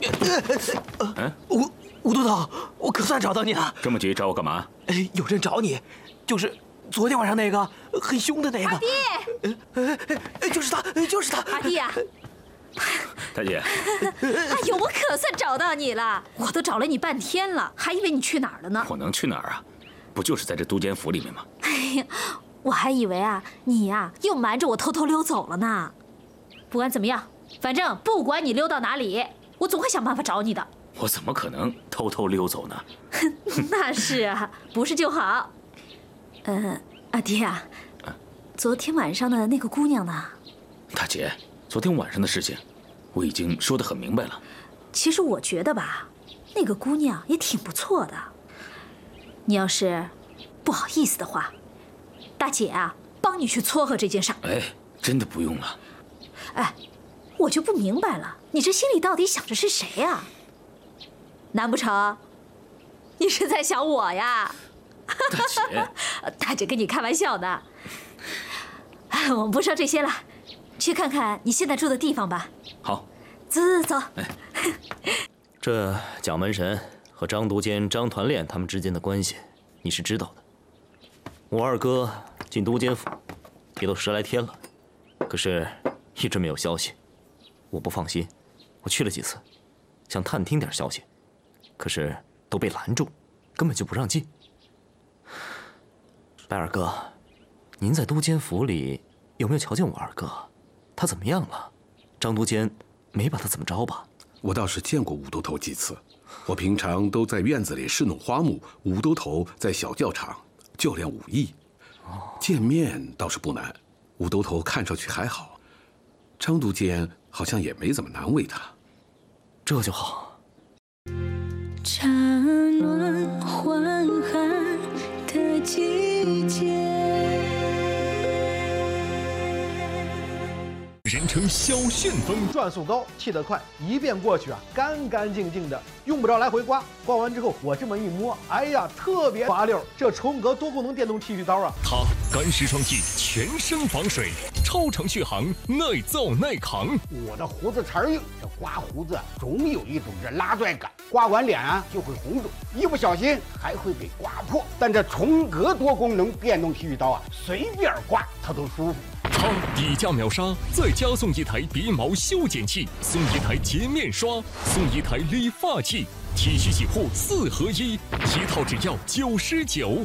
吴督头，我可算找到你了。 这么急找我干嘛？ 有人找你，就是昨天晚上那个很凶的那个。 阿弟， 就是他。 阿弟呀！ 大姐， 哎呦，我可算找到你了！我都找了你半天了，还以为你去哪儿了呢。 我能去哪儿啊？不就是在这都监府里面吗？ 哎呀，我还以为啊，你呀又瞒着我偷偷溜走了呢。不管怎么样，反正不管你溜到哪里，我总会想办法找你的。 我怎么可能偷偷溜走呢？ 那是啊，不是就好。阿爹啊，昨天晚上的那个姑娘呢？ 大姐，昨天晚上的事情，我已经说得很明白了。 其实我觉得吧，那个姑娘也挺不错的。你要是不好意思的话，大姐啊，帮你去撮合这件事儿。 哎，真的不用了。 哎，我就不明白了，你这心里到底想着是谁呀？难不成你是在想我呀？ 大姐， 大姐跟你开玩笑的。我们不说这些了，去看看你现在住的地方吧。 好， 走。 哎， 这蒋门神和张督监张团练他们之间的关系，你是知道的。我二哥进都监府也都10来天了，可是一直没有消息。我不放心，我去了几次，想探听点消息，可是都被拦住，根本就不让进。白二哥，您在都监府里有没有瞧见我二哥？他怎么样了？张督监没把他怎么着吧？ 我倒是见过武都头几次，我平常都在院子里侍弄花木，武都头在小教场教练武艺。见面倒是不难，武都头看上去还好，张督监好像也没怎么难为他。 这就好。 乍暖还寒的季节， 人称小旋风， 转速高，气得快，一遍过去啊，干干净净的，用不着来回刮。刮完之后，我这么一摸，哎呀，特别滑溜。这重格多功能电动剃须刀啊， 它干湿双击，全身防水，超长续航，耐造耐扛。 我的胡子茬硬，这刮胡子总有一种这拉拽感，刮完脸啊就会红肿，一不小心还会给刮破。但这重格多功能电动剃须刀啊，随便刮它都舒服。 它底价秒杀，再加送一台鼻毛修剪器，送一台洁面刷，送一台理发器，剃须洗护4合1，一套只要99。